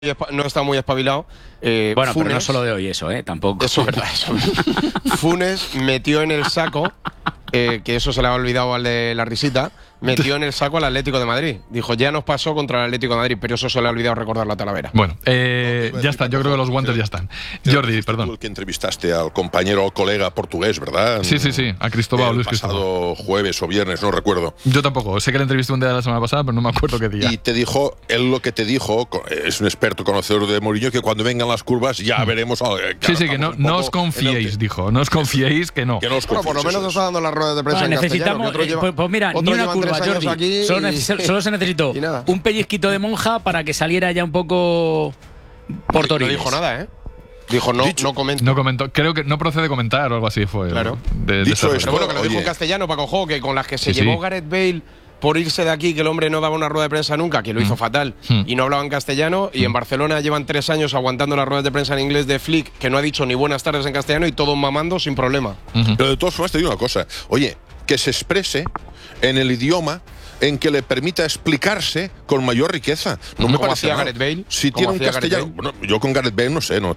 no está muy espabilado. Bueno, Funes, pero no solo de hoy eso, tampoco. Eso es verdad, eso es verdad. Funes metió en el saco, que eso se le ha olvidado al de la risita, metió en el saco al Atlético de Madrid. Dijo, ya nos pasó contra el Atlético de Madrid, pero eso se le ha olvidado recordarlo a Talavera. Bueno, ya está, yo creo que los guantes ya están. Jordi, perdón. Tú el que entrevistaste al compañero o colega portugués, ¿verdad? Sí, a Cristóbal, Luis Cristóbal. Cristóbal. Pasado jueves o viernes, no recuerdo. Yo tampoco, sé que le entrevisté un día de la semana pasada, pero no me acuerdo qué día. Y te dijo, él lo que te dijo, es un experto conocedor de Mourinho, que cuando vengan las curvas ya veremos. Sí, que no os confiéis, dijo. No os confiéis que no. Que no os Bueno, por lo menos nos está dando las ruedas de prensa en necesitamos, castellano. pues mira, ni una curva, Jordi. Aquí solo se necesitó un pellizquito de monja para que saliera ya un poco por Torino. No dijo nada, Dijo, no comento. No comentó. Creo que no procede comentar o algo así fue. Claro. Dicho pero bueno, que lo dijo en castellano, Paco Jo, que con las que se llevó Gareth Bale por irse de aquí, que el hombre no daba una rueda de prensa nunca, que lo hizo fatal, y no hablaba en castellano, y en Barcelona llevan 3 años aguantando las ruedas de prensa en inglés de Flick, que no ha dicho ni buenas tardes en castellano, y todos mamando sin problema. Pero de todas formas te digo una cosa, oye, que se exprese en el idioma en que le permita explicarse con mayor riqueza. No me parece hacía Gareth Bale. Si tiene un castellano. Bueno, yo con Gareth Bale no sé, no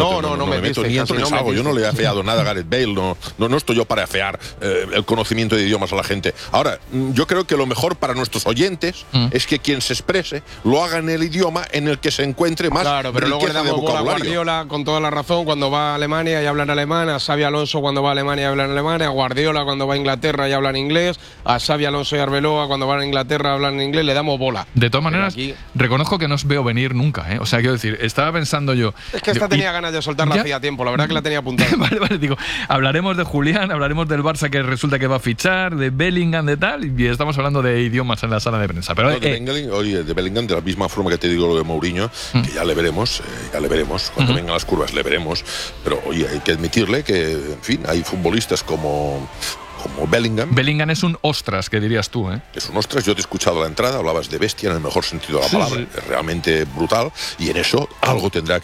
me meto ni entro ni salgo. Yo no le he afeado nada a Gareth Bale, no estoy yo para afear el conocimiento de idiomas a la gente. Ahora, yo creo que lo mejor para nuestros oyentes es que quien se exprese lo haga en el idioma en el que se encuentre más claro, pero luego le riqueza de damos bola a vocabulario. Guardiola con toda la razón cuando va a Alemania y habla en alemán, a Xabi Alonso cuando va a Alemania y habla en alemán, a Guardiola cuando va a Inglaterra y habla en inglés, a Xabi Alonso y Arbeloa cuando van a Inglaterra hablan en inglés, le damos bola. De todas maneras, reconozco que no os veo venir nunca, O sea, quiero decir, estaba pensando yo. Es que esta tenía ganas de soltarla hacía tiempo, la verdad que la tenía apuntada. Vale, digo, hablaremos de Julián, hablaremos del Barça que resulta que va a fichar, de Bellingham, de tal, y estamos hablando de idiomas en la sala de prensa. Pero, de Bellingham, de la misma forma que te digo lo de Mourinho, que ya le veremos, cuando vengan las curvas le veremos, pero oye, hay que admitirle que, en fin, hay futbolistas como Bellingham. Bellingham es un ostras, que dirías tú, Es un ostras, yo te he escuchado a la entrada, hablabas de bestia en el mejor sentido de la palabra. Es realmente brutal, y en eso algo tendrá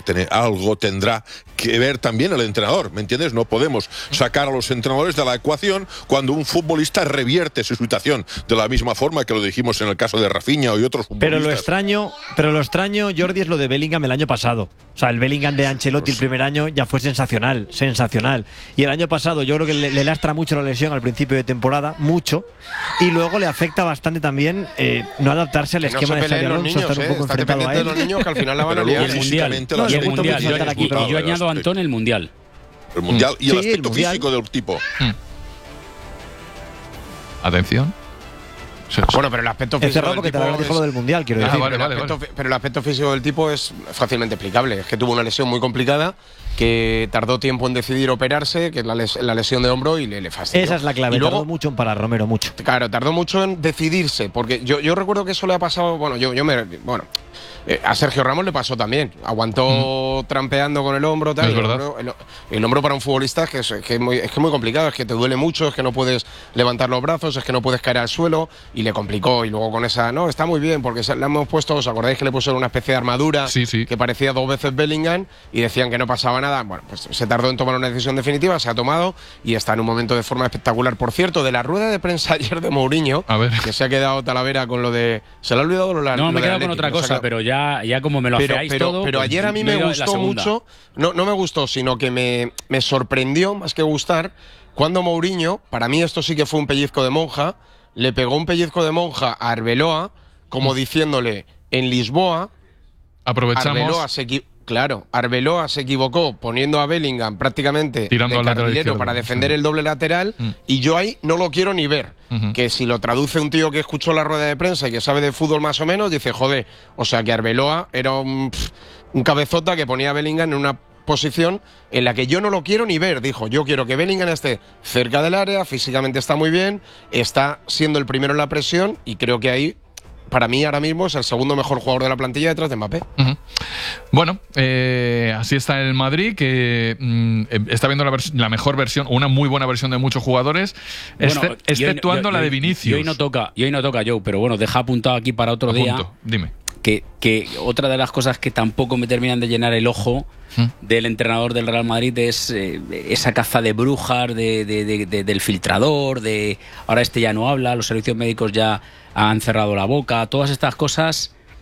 que ver también el entrenador, ¿me entiendes? No podemos sacar a los entrenadores de la ecuación cuando un futbolista revierte su situación de la misma forma que lo dijimos en el caso de Rafinha y otros futbolistas. Pero lo extraño, Jordi, es lo de Bellingham el año pasado. O sea, el Bellingham de Ancelotti el primer año ya fue sensacional. Y el año pasado yo creo que le lastra mucho la lesión al principio de temporada, mucho, y luego le afecta bastante también no adaptarse al esquema de Xabi Alonso, estar un poco enfrentado a él. Los niños que al final la van a liar. El Mundial. Yo añado a Antón el Mundial. El Mundial y el aspecto físico del tipo. Atención. Bueno, pero el aspecto físico del tipo lo del Mundial, quiero decir. Pero el aspecto físico del tipo es fácilmente explicable. Es que tuvo una lesión muy complicada, que tardó tiempo en decidir operarse, que es la lesión de hombro, y le fastidió. Esa es la clave. Y luego, tardó mucho en parar, Romero, mucho. Claro, tardó mucho en decidirse, porque yo recuerdo que eso le ha pasado. A Sergio Ramos le pasó también. Aguantó trampeando con el hombro, tal. Es verdad. El hombro para un futbolista es que es muy complicado, es que te duele mucho, es que no puedes levantar los brazos, es que no puedes caer al suelo, y le complicó. Y luego con esa, está muy bien, porque le hemos puesto, ¿os acordáis que le pusieron una especie de armadura que parecía 2 veces Bellingham, y decían que no pasaba nada? Bueno, pues se tardó en tomar una decisión definitiva, se ha tomado, y está en un momento de forma espectacular. Por cierto, de la rueda de prensa ayer de Mourinho, que se ha quedado Talavera con lo de... ¿Se le ha olvidado lo No, me he quedado con otra cosa, pero ya como me lo afeáis todo. Pero ayer a mí me gustó mucho, no me gustó, sino que me sorprendió más que gustar, cuando Mourinho, para mí esto sí que fue un pellizco de monja, le pegó un pellizco de monja a Arbeloa, como diciéndole, en Lisboa, aprovechamos. Arbeloa se equivocó poniendo a Bellingham prácticamente tirando de carrilero para defender el doble lateral, y yo ahí no lo quiero ni ver. Que si lo traduce un tío que escuchó la rueda de prensa y que sabe de fútbol más o menos, dice, joder, o sea que Arbeloa era un cabezota que ponía a Bellingham en una posición en la que yo no lo quiero ni ver. Dijo, yo quiero que Bellingham esté cerca del área, físicamente está muy bien, está siendo el primero en la presión, y creo que ahí, para mí ahora mismo, es el segundo mejor jugador de la plantilla detrás de Mbappé. Bueno, así está el Madrid, que está viendo la mejor versión, una muy buena versión de muchos jugadores, exceptuando la de Vinicius. Y hoy no toca, Joe, pero bueno, deja apuntado aquí para otro día. Dime. Que otra de las cosas que tampoco me terminan de llenar el ojo del entrenador del Real Madrid es esa caza de brujas, del filtrador, ahora ya no habla, los servicios médicos ya han cerrado la boca, todas estas cosas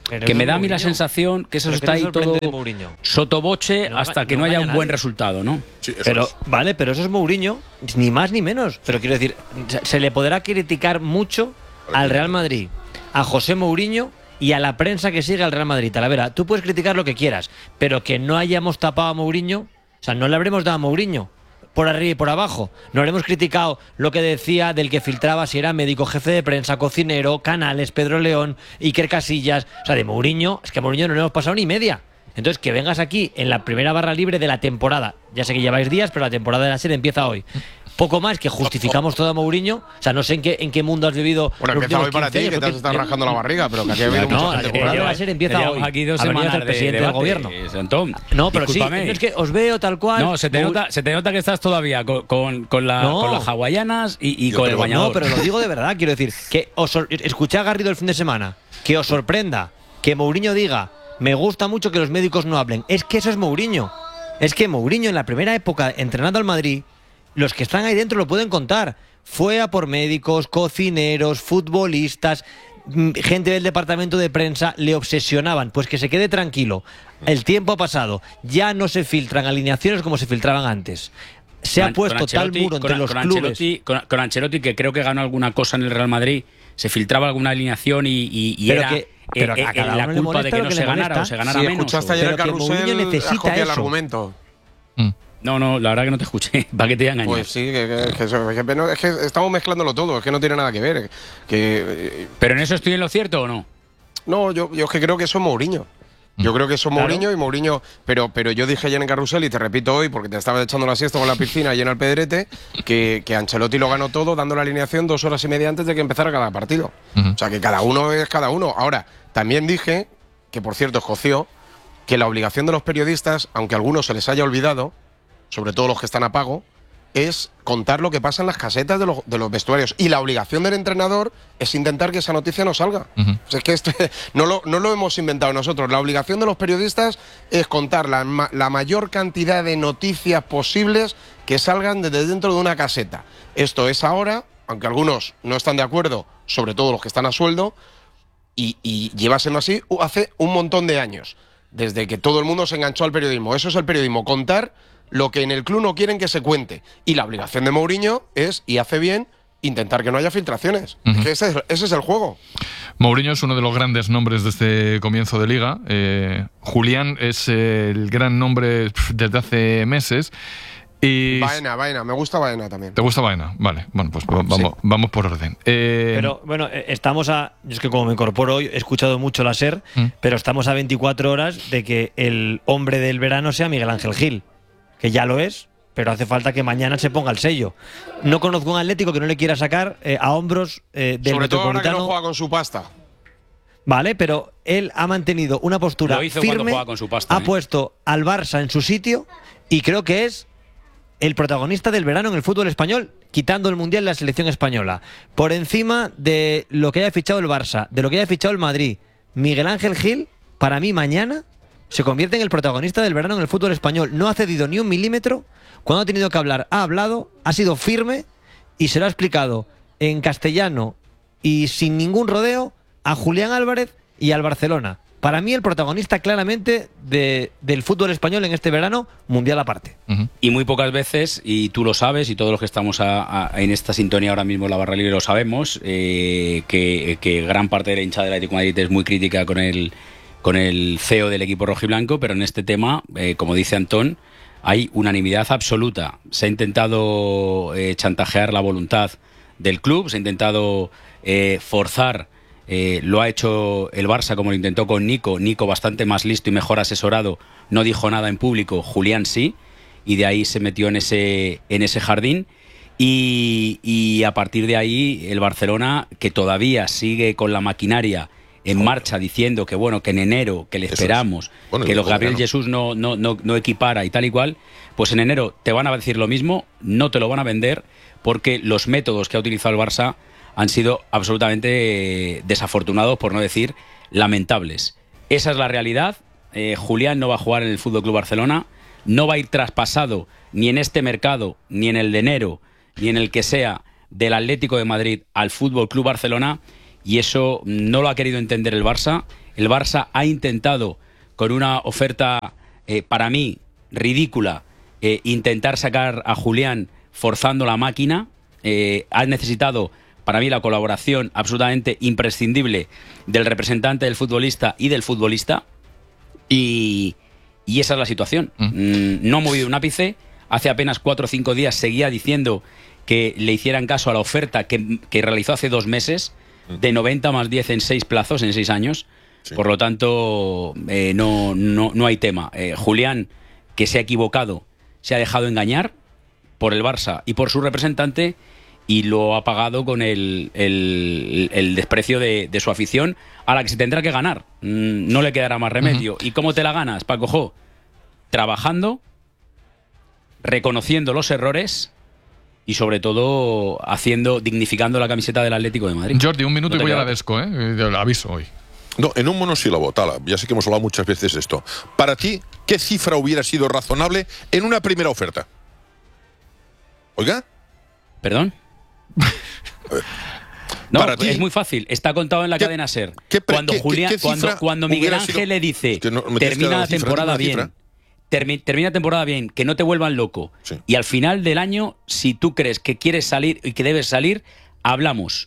que me da a mí la sensación que eso está ahí todo sotoboche hasta que no haya un buen resultado, ¿no? Sí, pero vale, pero eso es Mourinho, ni más ni menos. Pero quiero decir, se le podrá criticar mucho al Real Madrid, a José Mourinho y a la prensa que sigue al Real Madrid. Talavera, tú puedes criticar lo que quieras, pero que no hayamos tapado a Mourinho, o sea, no le habremos dado a Mourinho por arriba y por abajo. No habremos criticado lo que decía del que filtraba si era médico, jefe de prensa, cocinero, Canales, Pedro León, Iker Casillas. O sea, de Mourinho, es que a Mourinho no le hemos pasado ni media. Entonces, que vengas aquí en la primera barra libre de la temporada. Ya sé que lleváis días, pero la temporada de la serie empieza hoy. Poco más que justificamos todo a Mourinho. O sea, no sé en qué mundo has vivido. Bueno, empieza hoy para ti, que te has estado rajando la barriga, pero que aquí ha habido mucha gente por ahí. La serie empieza hoy. Aquí 2 semanas del presidente del gobierno. Antón, no, pero discúlpame. sí, es que os veo tal cual. No, se te nota que estás todavía con las hawaianas y con el bañador. No, pero lo digo de verdad. Quiero decir, que escuché a Garrido el fin de semana, que os sorprenda, que Mourinho diga, me gusta mucho que los médicos no hablen. Es que eso es Mourinho. Es que Mourinho en la primera época, entrenando al Madrid, los que están ahí dentro lo pueden contar. Fue a por médicos, cocineros, futbolistas, gente del departamento de prensa, le obsesionaban. Pues que se quede tranquilo. El tiempo ha pasado. Ya no se filtran alineaciones como se filtraban antes. Se ha puesto tal muro entre los clubes. Con Ancelotti, que creo que ganó alguna cosa en el Real Madrid, se filtraba alguna alineación y pero era a cada la uno culpa de que no se ganara o se ganara menos. Escuchaste ayer el Carrusel, necesita el argumento. No, la verdad que no te escuché. ¿Para qué te voy a engañar? Pues sí, es que estamos mezclándolo todo, es que no tiene nada que ver. ¿Pero en eso estoy en lo cierto o no? No, yo es que creo que eso es Mourinho. Yo creo que eso es Mourinho y Mourinho. Pero yo dije ayer en Carrusel y te repito hoy, porque te estaba echando la siesta con la piscina y en el Pedrete, que Ancelotti lo ganó todo dando la alineación 2 horas y media antes de que empezara cada partido. O sea, que cada uno es cada uno. Ahora, también dije, que por cierto escoció, que la obligación de los periodistas, aunque a algunos se les haya olvidado, sobre todo los que están a pago, es contar lo que pasa en las casetas de los vestuarios. Y la obligación del entrenador es intentar que esa noticia no salga. O sea, es que no lo hemos inventado nosotros. La obligación de los periodistas es contar la mayor cantidad de noticias posibles que salgan desde dentro de una caseta. Esto es ahora, aunque algunos no están de acuerdo, sobre todo los que están a sueldo, y lleva siendo así hace un montón de años, desde que todo el mundo se enganchó al periodismo. Eso es el periodismo, contar lo que en el club no quieren que se cuente. Y la obligación de Mourinho es, y hace bien, intentar que no haya filtraciones. Que ese es el juego. Mourinho es uno de los grandes nombres de este comienzo de Liga. Julián es el gran nombre desde hace meses. Y Baena, me gusta Baena también. ¿Te gusta Baena? Vale, bueno, pues vamos por orden. Pero bueno, estamos yo es que como me incorporo hoy, he escuchado mucho la SER, pero estamos a 24 horas de que el hombre del verano sea Miguel Ángel Gil, que ya lo es, pero hace falta que mañana se ponga el sello. No conozco un Atlético que no le quiera sacar a hombros del Sobre todo ahora Metropolitano. que no juega con su pasta. Vale, pero él ha mantenido una postura firme, con su pasta, ha puesto al Barça en su sitio y creo que es el protagonista del verano en el fútbol español, quitando el Mundial de la selección española. Por encima de lo que haya fichado el Barça, de lo que haya fichado el Madrid, Miguel Ángel Gil, para mí mañana se convierte en el protagonista del verano en el fútbol español. No ha cedido ni un milímetro. Cuando ha tenido que hablar, ha hablado, ha sido firme y se lo ha explicado en castellano y sin ningún rodeo a Julián Álvarez y al Barcelona. Para mí el protagonista claramente del fútbol español en este verano, mundial aparte. Y muy pocas veces, y tú lo sabes, y todos los que estamos en esta sintonía ahora mismo en la barra libre lo sabemos, que gran parte de la hinchada del Atlético de Madrid es muy crítica con el CEO del equipo rojiblanco, pero en este tema, como dice Antón, hay unanimidad absoluta. Se ha intentado chantajear la voluntad del club, se ha intentado forzar. Lo ha hecho el Barça como lo intentó con Nico bastante más listo y mejor asesorado, no dijo nada en público, Julián sí, y de ahí se metió en ese jardín y a partir de ahí el Barcelona, que todavía sigue con la maquinaria en marcha diciendo que bueno, que en enero, que le esperamos, que los Gabriel Jesús no equipara y tal y cual, pues en enero te van a decir lo mismo, no te lo van a vender porque los métodos que ha utilizado el Barça han sido absolutamente desafortunados, por no decir lamentables. Esa es la realidad. Julián no va a jugar en el FC Barcelona, no va a ir traspasado ni en este mercado, ni en el de enero, ni en el que sea del Atlético de Madrid al FC Barcelona, y eso no lo ha querido entender el Barça el Barça ha intentado, con una oferta para mí ridícula, intentar sacar a Julián forzando la máquina. Ha necesitado, para mí, la colaboración absolutamente imprescindible del representante del futbolista y del futbolista. Y esa es la situación. No ha movido un ápice. Hace apenas 4 o 5 días seguía diciendo que le hicieran caso a la oferta que realizó hace 2 meses, de 90 más 10 en 6 plazos, en 6 años. Sí. Por lo tanto, no hay tema. Julián, que se ha equivocado, se ha dejado engañar por el Barça y por su representante, y lo ha pagado con el desprecio de su afición, a la que se tendrá que ganar. No le quedará más remedio. ¿Y cómo te la ganas, Paco Jo? Trabajando, reconociendo los errores y sobre todo dignificando la camiseta del Atlético de Madrid. Jordi, 1 minuto y voy a la Desco, lo aviso hoy. No, en un monosílabo, Tala, ya sé que hemos hablado muchas veces de esto. Para ti, ¿qué cifra hubiera sido razonable en una primera oferta? ¿Oiga? ¿Perdón? No, para ti, es muy fácil. Está contado en la cadena SER. Cuando Miguel Ángel le dice, termina la temporada bien, termina temporada bien, que no te vuelvan loco. Sí. Y al final del año, si tú crees que quieres salir y que debes salir, hablamos.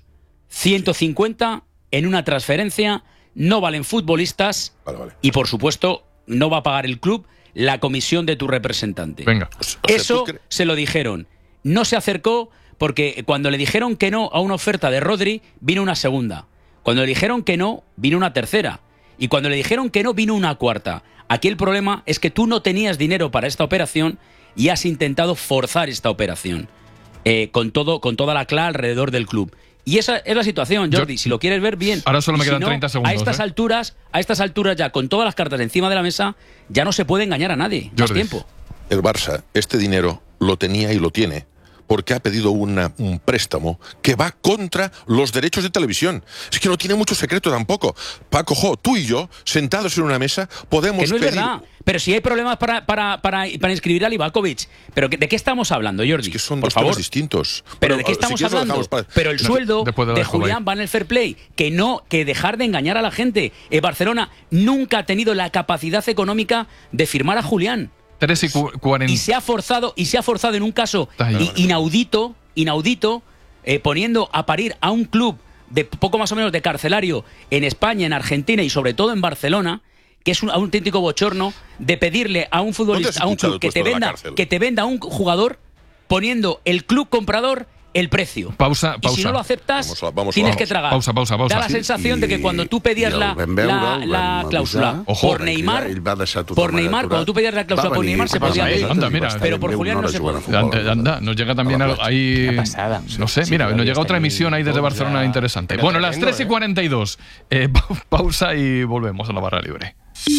150 en una transferencia, no valen futbolistas. Vale. Y por supuesto, no va a pagar el club la comisión de tu representante. Venga. Eso se lo dijeron. No se acercó porque cuando le dijeron que no a una oferta de Rodri, vino una segunda. Cuando le dijeron que no, vino una tercera. Y cuando le dijeron que no, vino una cuarta. Aquí el problema es que tú no tenías dinero para esta operación y has intentado forzar esta operación con toda la cla alrededor del club. Y esa es la situación, Jordi. Si lo quieres ver, bien. Ahora solo me quedan 30 segundos. A estas alturas ya, con todas las cartas encima de la mesa, ya no se puede engañar a nadie. Más tiempo. El Barça, este dinero lo tenía y lo tiene porque ha pedido un préstamo que va contra los derechos de televisión. Es que no tiene mucho secreto tampoco. Paco Jo, tú y yo, sentados en una mesa, podemos que no pedir... es verdad. Pero si hay problemas para inscribir a Livakovic. ¿Pero de qué estamos hablando, Jordi? Es que son por dos favor. temas distintos. ¿Pero de qué estamos hablando? Pero el sueldo de Julián va en el fair play. Que dejar de engañar a la gente. Barcelona nunca ha tenido la capacidad económica de firmar a Julián. 3:40. Y se ha forzado en un caso inaudito, poniendo a parir a un club de poco más o menos de carcelario en España, en Argentina y sobre todo en Barcelona, que es un auténtico bochorno de pedirle a un futbolista, a un club que te venda a un jugador poniendo el club comprador el precio. Pausa. Y si no lo aceptas, tienes que tragar. Pausa. Da la sensación de que cuando tú pedías la cláusula por Neymar, cuando tú pedías la cláusula por Neymar se podía hacer. Pero por Julián no se puede. Anda, nos llega también ahí. No sé, mira, nos llega otra emisión ahí desde Barcelona interesante. Bueno, las 3:42. Pausa y volvemos a la barra libre.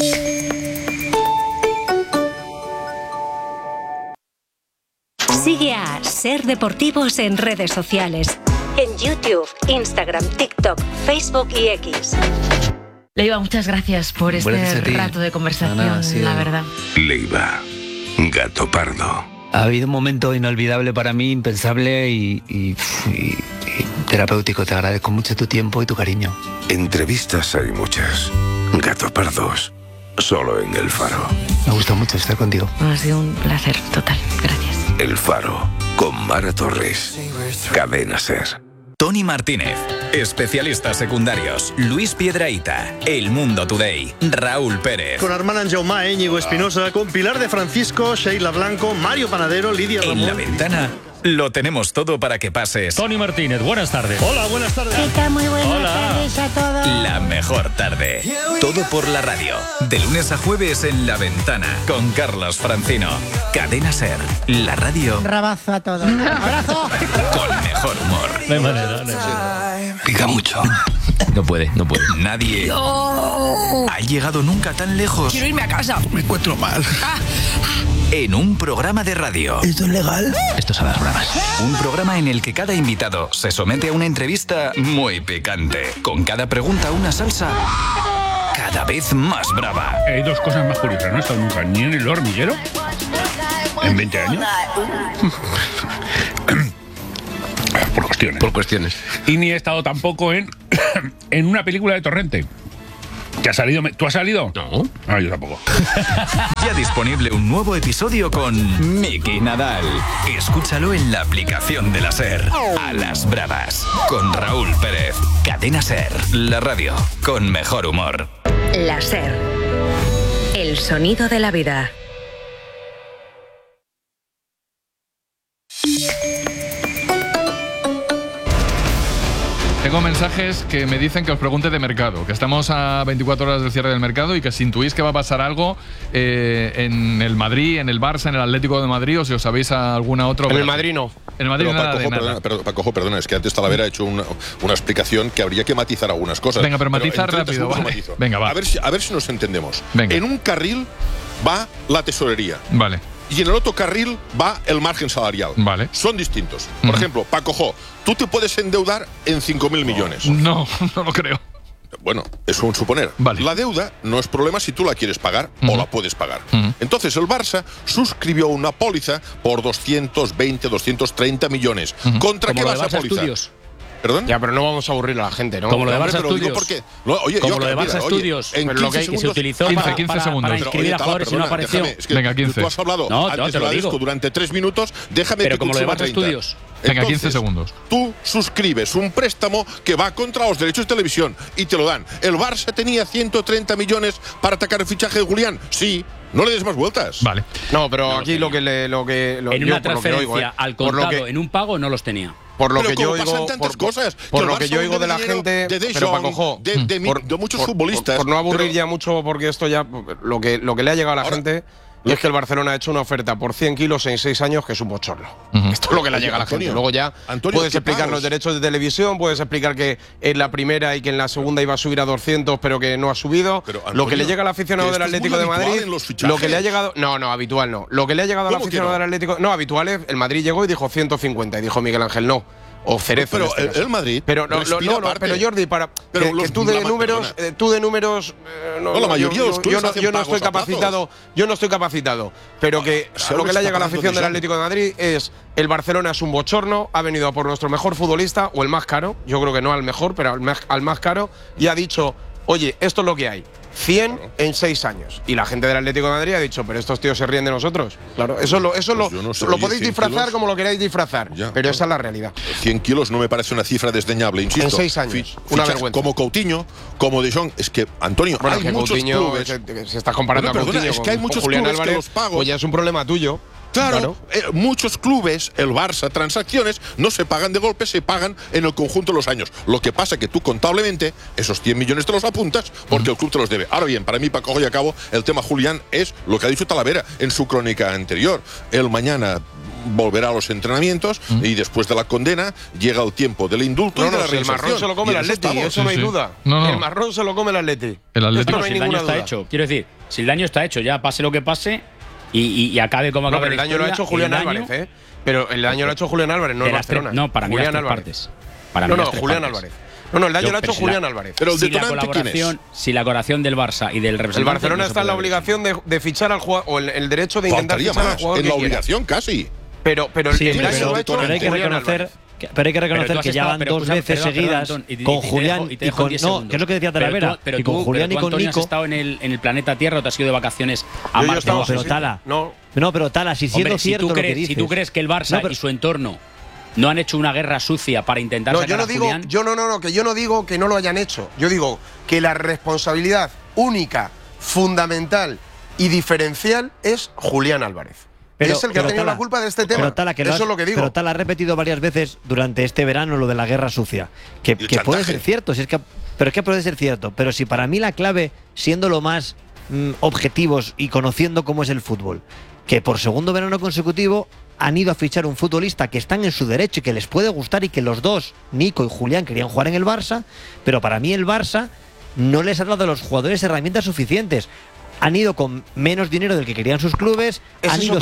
Sigue a Ser Deportivos en redes sociales. En YouTube, Instagram, TikTok, Facebook y X. Leiva, muchas gracias por este rato de conversación, la verdad. Leiva, gato pardo. Ha habido un momento inolvidable para mí, impensable y terapéutico. Te agradezco mucho tu tiempo y tu cariño. Entrevistas hay muchas. Gato pardos, solo en El Faro. Me gusta mucho estar contigo. Ha sido un placer total. Gracias. El Faro, con Mara Torres. Cadena SER. Tony Martínez, especialistas secundarios, Luis Piedrahita, El Mundo Today, Raúl Pérez. Con Armand Jaumá, Íñigo Espinosa, con Pilar de Francisco, Sheila Blanco, Mario Panadero, Lidia Ramón. En La Ventana lo tenemos todo para que pases. Tony Martínez, buenas tardes. Hola, buenas tardes. Muy buenas tardes a todos. La mejor tarde. Todo por la radio. De lunes a jueves en La Ventana. Con Carlos Francino. Cadena SER. La radio. Rabazo a todos. ¡Abrazo! Con mejor humor. De manera. Pica mucho. No puede. Nadie ha llegado nunca tan lejos. Quiero irme a casa. Me encuentro mal. En un programa de radio. ¿Esto es legal? Esto es a las bravas. Un programa en el que cada invitado se somete a una entrevista muy picante. Con cada pregunta una salsa cada vez más brava. Hay dos cosas más curiosas. No he estado nunca ni en El Hormiguero en 20 años. Por cuestiones. Y ni he estado tampoco en una película de Torrente. ¿Te has salido? ¿Tú has salido? No. Ah, yo tampoco. Ya disponible un nuevo episodio con Miki Nadal. Escúchalo en la aplicación de la SER. A las bravas. Con Raúl Pérez. Cadena SER. La radio con mejor humor. La SER. El sonido de la vida. Tengo mensajes que me dicen que os pregunte de mercado, que estamos a 24 horas del cierre del mercado y que si intuís que va a pasar algo en el Madrid, en el Barça, en el Atlético de Madrid, o si os sabéis a alguna otra. En el Madrid no. En el Madrid pero, nada Paco, de nada. Perdona, es que antes Talavera ha hecho una explicación que habría que matizar algunas cosas. Venga, pero matiza rápido, ¿vale? Venga, va. A ver si nos entendemos. Venga. En un carril va la tesorería. Vale. Y en el otro carril va el margen salarial. Vale. Son distintos. Por ejemplo, Paco Jo, tú te puedes endeudar en 5.000 millones. No lo creo. Bueno, es un suponer. Vale. La deuda no es problema si tú la quieres pagar o la puedes pagar. Entonces el Barça suscribió una póliza por 220, 230 millones. ¿Contra qué vas a póliza? Estudios. ¿Perdón? Ya, pero no vamos a aburrir a la gente, ¿no? Como lo de Barça Pero digo Estudios. porque, no, oye, Como yo, lo de mira, Barça oye, Estudios. en Pero lo que 15 se segundos, utilizó 15 segundos. para inscribir a Tala, jugadores y no perdona, apareció. déjame, es que Venga, 15. Tú has hablado No, antes te lo de la digo. disco durante 3 minutos, déjame Pero que como lo de consuma Barça 30. Estudios. Venga, Entonces, 15 segundos. Tú suscribes un préstamo que va contra los derechos de televisión y te lo dan. ¿El Barça tenía 130 millones para atacar el fichaje de Julián? Sí. No le des más vueltas. Vale. No, pero No aquí en una transferencia al contado, en un pago, no los tenía. Por lo pero que yo pasan oigo, tantas cosas, por que lo el que Barça yo oigo de la dinero gente, de pero Paco Jo, de muchos futbolistas. Por no aburrir pero, ya mucho, porque esto ya lo que le ha llegado a la gente es que el Barcelona ha hecho una oferta por 100 kilos en 6 años que es un bochorno. Esto es lo que le llega a la gente. Luego ya puedes explicar los derechos de televisión, puedes explicar que en la primera y que en la segunda iba a subir a 200, pero que no ha subido. Pero, Antonio, lo que le llega al aficionado del Atlético de Madrid, lo que le ha llegado, no, habitual no. Lo que le ha llegado al aficionado del Atlético, no, habitual es el Madrid llegó y dijo 150 y dijo Miguel Ángel no. O Cerezo. Pero el Madrid. Pero no, pero Jordi, para que tú de números, la mayoría de los clubes yo no estoy capacitado, pero que lo que le ha llegado a la afición del Atlético de Madrid es el Barcelona es un bochorno, ha venido a por nuestro mejor futbolista o el más caro, yo creo que no al mejor, pero al más caro y ha dicho, "Oye, esto es lo que hay." 100 en 6 años. Y la gente del Atlético de Madrid ha dicho, pero estos tíos se ríen de nosotros. Claro, eso lo podéis disfrazar como lo queráis disfrazar, pero esa es la realidad. 100 kilos no me parece una cifra desdeñable, insisto. En 6 años, una vergüenza. Como Coutinho, como De Jong, es que, Antonio, bueno, hay que muchos Coutinho, clubes… se está comparando a Coutinho es que hay muchos Julián clubes Álvarez, que los pagos… pues ya es un problema tuyo. Claro. Muchos clubes, el Barça, transacciones, no se pagan de golpe, se pagan en el conjunto de los años. Lo que pasa que tú contablemente esos 100 millones te los apuntas porque el club te los debe. Ahora bien, para mí, para cojo y a cabo, el tema Julián es lo que ha dicho Talavera en su crónica anterior. Él mañana volverá a los entrenamientos y después de la condena llega el tiempo del indulto y de la el marrón se lo come el Atleti, eso no hay duda. El marrón se lo come el Atleti. El Atleti. No hay si el daño está hecho, quiero decir, si el daño está hecho, ya pase lo que pase y acabe como acabe. Pero el daño lo ha hecho Julián Álvarez, ¿eh? Pero el daño lo ha hecho Julián Álvarez, no el Barcelona. No, para mí las tres partes. No, Julián Álvarez. No, el daño lo ha hecho Julián Álvarez. Pero el si la colaboración del Barça y del representante… El Barcelona está en la obligación de fichar al jugador, o el derecho de intentar fichar al jugador en la obligación casi. Pero el daño lo ha hecho hay que reconocer que ya van 2 veces seguidas con Julián y con… No, que es lo que decía Talavera. Pero y con Julián y con Antonio, Nico… ¿has estado en el planeta Tierra o te has ido de vacaciones a Marte? No, pero Tala… No, pero Tala, si siendo cierto lo que dices… Si tú crees que el Barça y su entorno no han hecho una guerra sucia para intentar sacar a Julián… que yo no digo que no lo hayan hecho. Yo digo que la responsabilidad única, fundamental y diferencial es Julián Álvarez. Es el que ha tenido la culpa de este tema. Eso es lo que digo. Pero Tala ha repetido varias veces durante este verano lo de la guerra sucia. Que puede ser cierto, pero es que puede ser cierto. Pero si para mí la clave, siendo lo más objetivos y conociendo cómo es el fútbol, que por segundo verano consecutivo han ido a fichar un futbolista que están en su derecho y que les puede gustar y que los dos, Nico y Julián, querían jugar en el Barça, pero para mí el Barça no les ha dado a los jugadores herramientas suficientes. Han ido con menos dinero del que querían sus clubes, han ido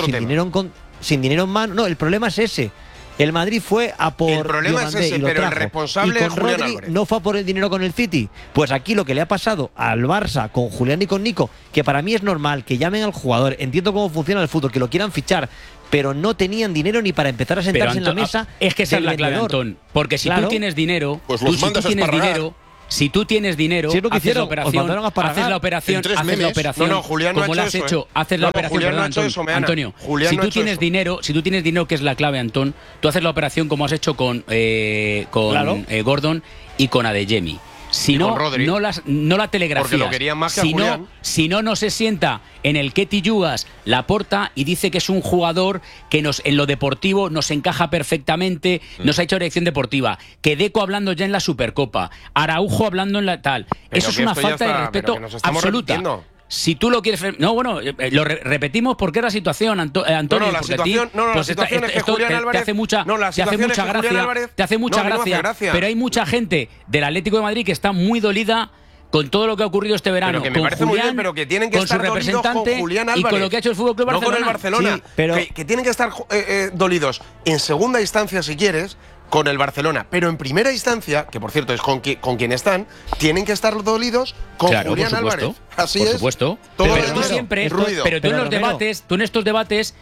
sin dinero en mano. No, el problema es ese. El Madrid fue a por… El problema es ese, pero el responsable es Julián Álvarez. No fue a por el dinero con el City. Pues aquí lo que le ha pasado al Barça con Julián y con Nico, que para mí es normal que llamen al jugador, entiendo cómo funciona el fútbol, que lo quieran fichar, pero no tenían dinero ni para empezar a sentarse en la mesa. Es que esa es la clave, Antón. Porque si tú tienes dinero, pues los mandas a esparragar. Si tú tienes dinero, Sí, es lo que haces la hicieron, os operación, mandaron a Paragar haces la operación, en 3 haces la memes. operación. No, Julián no como ha la hecho has eso, hecho, haces la No, operación. Julián no ha perdón, hecho Antón. eso, Meana. Antonio, Julián si no tú ha hecho tienes eso. dinero, que es la clave, Antón, tú haces la operación como has hecho con Claro. Gordon y con Adeyemi. Si Y no, con Rodri. no la telegrafías. Porque lo querían más que a Julián. Si no se sienta en el Ketty Yugas Laporta y dice que es un jugador que en lo deportivo nos encaja perfectamente, nos ha hecho dirección deportiva. Que Deco hablando ya en la Supercopa, Araujo hablando en la tal. Pero Eso es que una esto ya falta de está, respeto pero que nos estamos absoluta. repitiendo. Si tú lo quieres... No, bueno, lo repetimos porque es la situación, Antonio. No, la porque a ti, situación, no, la pues situación es que esto Julián te Álvarez... hace mucha, no, la te hace situación mucha es que Julián gracia, Álvarez... te hace mucha no, me hace gracia, gracia. pero hay mucha gente del Atlético de Madrid que está muy dolida con todo lo que ha ocurrido este verano, Pero que me con parece Julián, muy bien, pero que tienen que con su estar dolidos representante con Julián y Álvarez. con lo que ha hecho el Fútbol Club No Barcelona. con el Barcelona. Sí, pero- que tienen que estar dolidos en segunda instancia, si quieres, con el Barcelona. Pero en primera instancia, que por cierto es con quien están, tienen que estar dolidos con Claro, Julián por supuesto, Álvarez. Así por es. supuesto. Todo Pero lo tú demás siempre, es ruido. pero tú en los Romero, debates, tú en estos debates,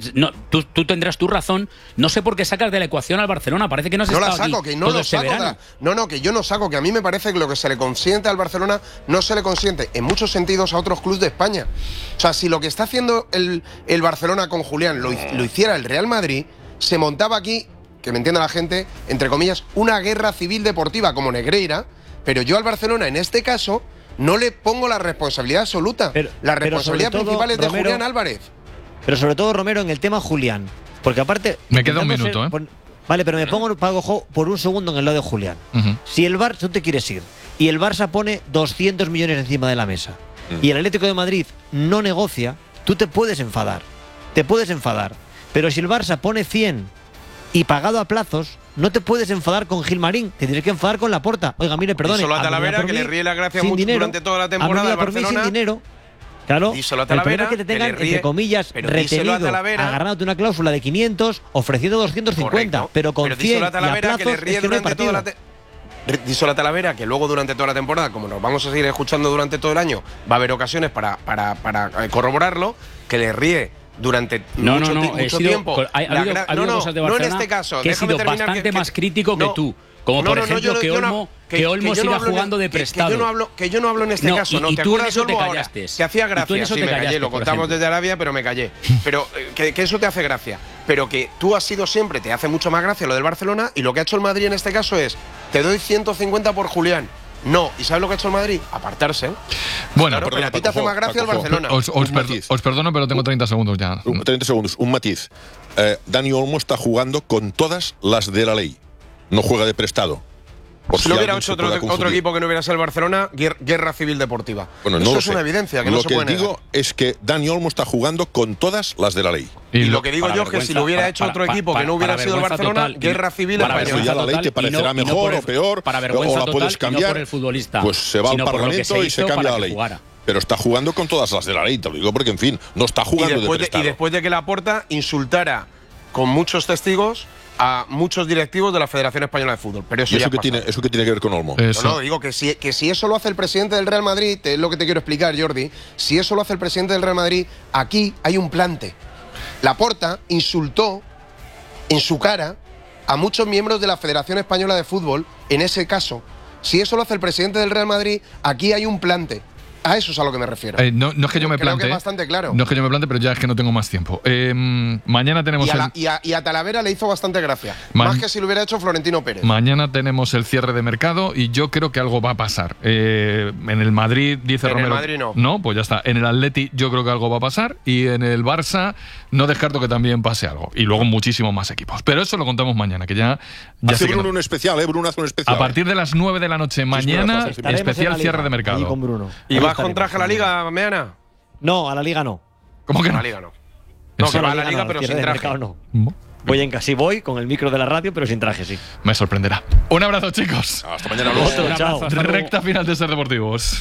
tú tendrás tu razón. No sé por qué sacas de la ecuación al Barcelona. Parece que no has No la estado saco, aquí que no todo lo este saco. verano. No, que yo no saco, que a mí me parece que lo que se le consiente al Barcelona no se le consiente en muchos sentidos a otros clubes de España. O sea, si lo que está haciendo el Barcelona con Julián lo hiciera el Real Madrid, se montaba aquí, que me entienda la gente, entre comillas, una guerra civil deportiva como Negreira, pero yo al Barcelona en este caso no le pongo la responsabilidad absoluta. La responsabilidad sobre todo, principal es de Romero, Julián Álvarez. Pero sobre todo, Romero, en el tema Julián. Porque aparte... Me queda un intentando minuto, ser- Vale, pero me pongo por un segundo en el lado de Julián. Si el Barça, tú te quieres ir, y el Barça pone 200 millones encima de la mesa, y el Atlético de Madrid no negocia, tú te puedes enfadar. Te puedes enfadar. Pero si el Barça pone 100 y pagado a plazos, no te puedes enfadar con Gilmarín, te tienes que enfadar con Laporta. Oiga, mire, perdone. Díselo a házmelo Talavera, por que mí, le ríe la gracia sin mucho dinero, durante toda la temporada házmelo del por mí Barcelona. sin dinero. Claro, Díselo a el problema Talavera, es que te tengan, que le ríe, entre comillas, pero díselo a retenido, Talavera. agarrándote una cláusula de 500, ofreciendo 250, Correcto. pero con Pero 100 díselo a y a Talavera que le plazos, ríe es que no hay durante toda la partido. Díselo a Talavera que luego durante toda la temporada, como nos vamos a seguir escuchando durante todo el año, va a haber ocasiones para corroborarlo, que le ríe durante mucho tiempo. Ha habido cosas de Barcelona no en este caso, que he déjame sido terminar, bastante más crítico que tú. Como por ejemplo que Olmo siga jugando de prestado. Que yo no hablo en este caso, ¿no? Y ¿Te tú en acuerdas eso de te Olmo ahora? callaste. Que hacía Y tú en gracia, eso sí, te me callé, callaste, lo por contamos ejemplo. desde Arabia, pero me callé. Pero que eso te hace gracia. Pero que tú has sido siempre, te hace mucho más gracia lo del Barcelona, y lo que ha hecho el Madrid en este caso es, te doy 150 por Julián. No, ¿y sabes lo que ha hecho el Madrid? Apartarse. Bueno, claro, pero a ti te hace más gracia el Barcelona. Os perdono, pero tengo 30 segundos ya. 30 segundos, un matiz. Dani Olmo está jugando con todas las de la ley. No juega de prestado. Si lo hubiera hecho otro equipo que no hubiera sido el Barcelona, guerra civil deportiva. Bueno, no eso lo es sé. una evidencia que lo no se puede que negar. digo es que Dani Olmo está jugando con todas las de la ley. Y lo que digo yo es que si lo hubiera hecho otro equipo que no hubiera sido el Barcelona, guerra civil española. Eso ya la ley te parecerá mejor o peor, o la puedes cambiar. No por el futbolista, pues se va al sino por lo que Parlamento y se cambia la ley. Pero está jugando con todas las de la ley, te lo digo porque, en fin, no está jugando de prestado. Y después de que Laporta insultara con muchos testigos a muchos directivos de la Federación Española de Fútbol. Pero eso, ¿Y eso ya qué tiene que ver con Olmo? No, digo que si eso lo hace el presidente del Real Madrid, es lo que te quiero explicar, Jordi, si eso lo hace el presidente del Real Madrid, aquí hay un plante. Laporta insultó en su cara a muchos miembros de la Federación Española de Fútbol, en ese caso. Si eso lo hace el presidente del Real Madrid, aquí hay un plante. A eso es a lo que me refiero. No es que yo me Creo plante. que es bastante claro. No es que yo me plante, pero ya es que no tengo más tiempo. Mañana tenemos y a Talavera le hizo bastante gracia. Más que si lo hubiera hecho Florentino Pérez. Mañana tenemos el cierre de mercado y yo creo que algo va a pasar. En el Madrid, dice Romero. En el Madrid no. No, pues ya está. En el Atleti yo creo que algo va a pasar y en el Barça no descarto que también pase algo. Y luego muchísimos más equipos. Pero eso lo contamos mañana, que ya Hace sé que Bruno no. un especial, Bruno hace un especial. A partir de las 9 de la noche mañana, especial cierre de mercado. Con Bruno. ¿Y vas con traje a la Liga, Meana? No, a la Liga no. ¿Cómo que A no? la Liga no. No, que va a la Liga, pero sin traje. No. Voy en casi voy con el micro de la radio, pero sin traje, sí. Me sorprenderá. Un abrazo, chicos. Hasta mañana. Otro, chao. Recta final de Ser Deportivos.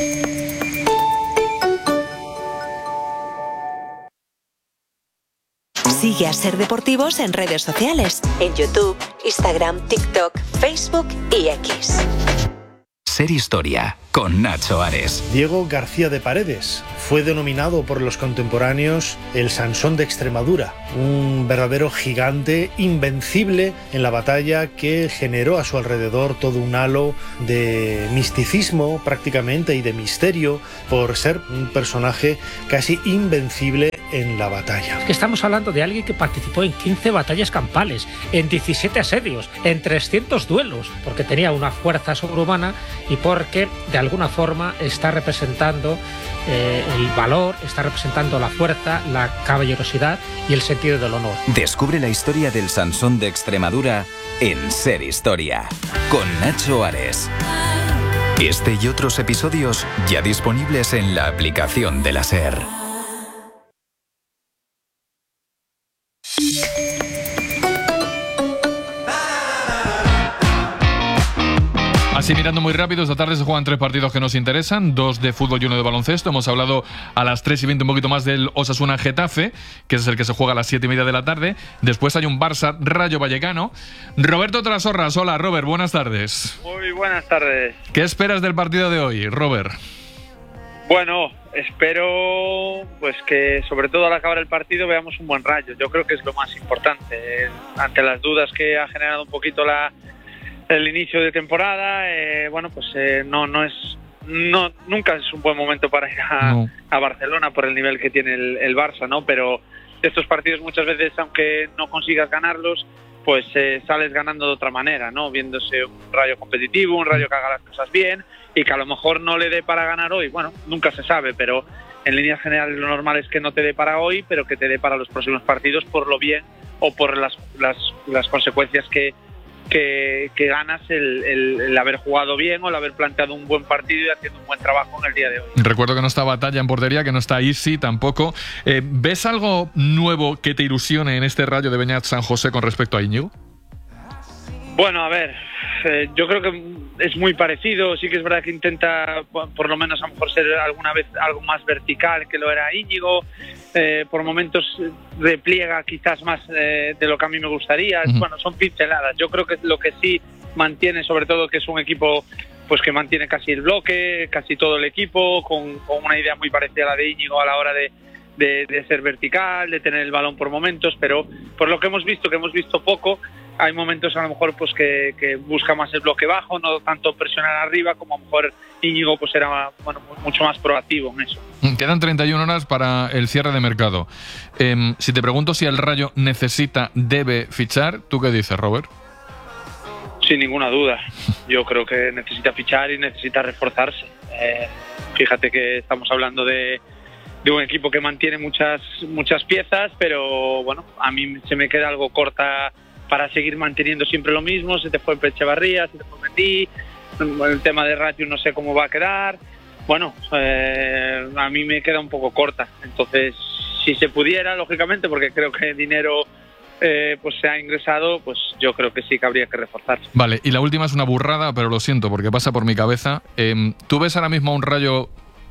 Sigue a Ser Deportivos en redes sociales, en YouTube, Instagram, TikTok, Facebook y X. Ser Historia, con Nacho Ares. Diego García de Paredes fue denominado por los contemporáneos el Sansón de Extremadura, un verdadero gigante invencible en la batalla que generó a su alrededor todo un halo de misticismo prácticamente y de misterio por ser un personaje casi invencible en la batalla. Estamos hablando de alguien que participó en 15 batallas campales, en 17 asedios, en 300 duelos, porque tenía una fuerza sobrehumana y porque de alguna forma está representando el valor, está representando la fuerza, la caballerosidad y el sentido del honor. Descubre la historia del Sansón de Extremadura en Ser Historia, con Nacho Ares. Este y otros episodios ya disponibles en la aplicación de la SER. Así mirando muy rápido, esta tarde se juegan 3 partidos que nos interesan, 2 de fútbol y 1 de baloncesto. Hemos hablado a las 3:20 un poquito más del Osasuna-Getafe, que es el que se juega a las 7:30 de la tarde. Después hay un Barça-Rayo Vallecano. Roberto Trasorras, hola Robert, buenas tardes. Muy buenas tardes. ¿Qué esperas del partido de hoy, Robert? Bueno, espero pues que sobre todo al acabar el partido veamos un buen Rayo. Yo creo que es lo más importante. Ante las dudas que ha generado un poquito el inicio de temporada, nunca es un buen momento para ir a Barcelona por el nivel que tiene el Barça, ¿no? Pero estos partidos muchas veces, aunque no consigas ganarlos, pues sales ganando de otra manera, ¿no? Viéndose un Rayo competitivo, un Rayo que haga las cosas bien y que a lo mejor no le dé para ganar hoy. Bueno, nunca se sabe, pero en líneas generales lo normal es que no te dé para hoy, pero que te dé para los próximos partidos por lo bien o por las consecuencias que ganas el haber jugado bien o el haber planteado un buen partido y haciendo un buen trabajo en el día de hoy. Recuerdo que no está Batalla en portería, que no está Isi tampoco. ¿Ves algo nuevo que te ilusione en este Rayo de Beñat San José con respecto a Íñigo? Bueno, a ver, yo creo que es muy parecido. Sí que es verdad que intenta, por lo menos a lo mejor, ser alguna vez algo más vertical que lo era Íñigo. Por momentos repliega quizás más de lo que a mí me gustaría. Bueno, son pinceladas. Yo creo que lo que sí mantiene, sobre todo, que es un equipo pues que mantiene casi el bloque, casi todo el equipo, con una idea muy parecida a la de Íñigo a la hora de ser vertical, de tener el balón por momentos, pero por lo que hemos visto poco, hay momentos a lo mejor pues que busca más el bloque bajo, no tanto presionar arriba, como a lo mejor Íñigo pues era mucho más proactivo en eso. Quedan 31 horas para el cierre de mercado. Si te pregunto si el Rayo debe fichar, ¿tú qué dices, Robert? Sin ninguna duda. Yo creo que necesita fichar y necesita reforzarse. Fíjate que estamos hablando de un equipo que mantiene muchas piezas, pero bueno, a mí se me queda algo corta para seguir manteniendo siempre lo mismo. Se te fue Echevarría, se te fue Mendy, el tema de ratio no sé cómo va a quedar. Bueno, a mí me queda un poco corta. Entonces, si se pudiera, lógicamente, porque creo que dinero pues se ha ingresado, pues yo creo que sí que habría que reforzarse. Vale, y la última es una burrada, pero lo siento porque pasa por mi cabeza. ¿Tú ves ahora mismo a un Rayo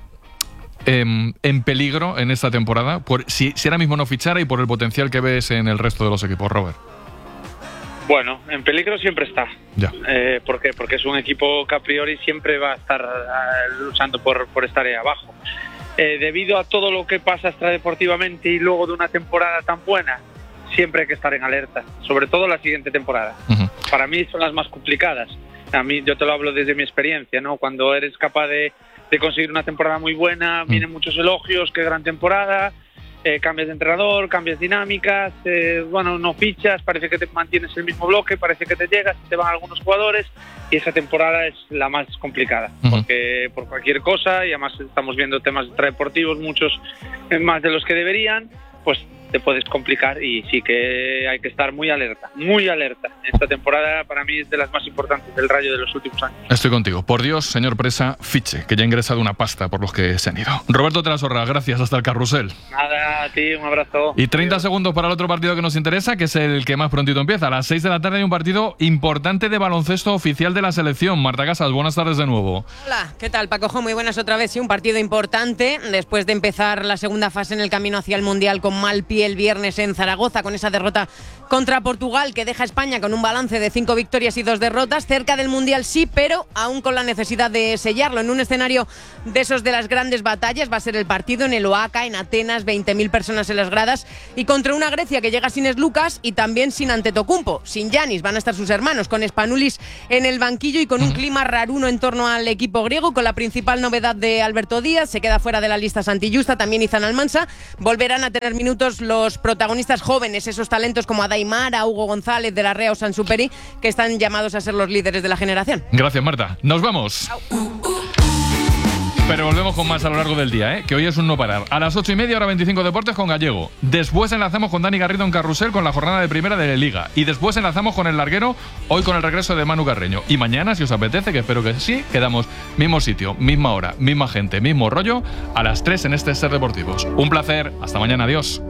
en peligro en esta temporada? Si ahora mismo no fichara y por el potencial que ves en el resto de los equipos, Robert. Bueno, en peligro siempre está. Ya. ¿Por qué? Porque es un equipo que a priori siempre va a estar luchando por estar ahí abajo. Debido a todo lo que pasa extradeportivamente y luego de una temporada tan buena, siempre hay que estar en alerta, sobre todo la siguiente temporada. Para mí son las más complicadas. A mí, yo te lo hablo desde mi experiencia, ¿no? Cuando eres capaz de conseguir una temporada muy buena, vienen muchos elogios, qué gran temporada, cambias de entrenador, cambias dinámicas, no fichas, parece que te mantienes el mismo bloque, parece que te llegas, te van algunos jugadores y esa temporada es la más complicada, porque por cualquier cosa, y además estamos viendo temas extradeportivos, muchos más de los que deberían, pues te puedes complicar y sí que hay que estar muy alerta, muy alerta. Esta temporada para mí es de las más importantes del Rayo de los últimos años. Estoy contigo. Por Dios, señor Presa, fiche, que ya ha ingresado una pasta por los que se han ido. Roberto Trasorras, gracias, hasta el carrusel. Nada, a ti, un abrazo. Y 30 segundos para el otro partido que nos interesa, que es el que más prontito empieza. A las 6 de la tarde hay un partido importante de baloncesto oficial de la selección. Marta Casas, buenas tardes de nuevo. Hola, ¿qué tal, Pacojo? Muy buenas otra vez. Sí, un partido importante después de empezar la segunda fase en el camino hacia el Mundial con mal pie y el viernes en Zaragoza con esa derrota contra Portugal que deja a España con un balance de 5 victorias y 2 derrotas. Cerca del Mundial sí, pero aún con la necesidad de sellarlo. En un escenario de esos de las grandes batallas va a ser el partido en el Oaca, en Atenas, 20.000 personas en las gradas y contra una Grecia que llega sin Lucas y también sin Antetokounmpo, sin Giannis. Van a estar sus hermanos, con Spanulis en el banquillo y con un clima raruno en torno al equipo griego, con la principal novedad de Alberto Díaz. Se queda fuera de la lista Santi Justa, también Izan Almansa. Volverán a tener minutos los protagonistas jóvenes, esos talentos como Adaimara, Hugo González, De la Rea o Sansuperi, que están llamados a ser los líderes de la generación. Gracias, Marta. Nos vamos. Chao. Pero volvemos con más a lo largo del día, que hoy es un no parar. A las 8:30, hora 25 Deportes con Gallego. Después enlazamos con Dani Garrido en Carrusel con la jornada de primera de la Liga. Y después enlazamos con el larguero, hoy con el regreso de Manu Carreño. Y mañana, si os apetece, que espero que sí, quedamos mismo sitio, misma hora, misma gente, mismo rollo, a las 3 en este Ser Deportivos. Un placer. Hasta mañana. Adiós.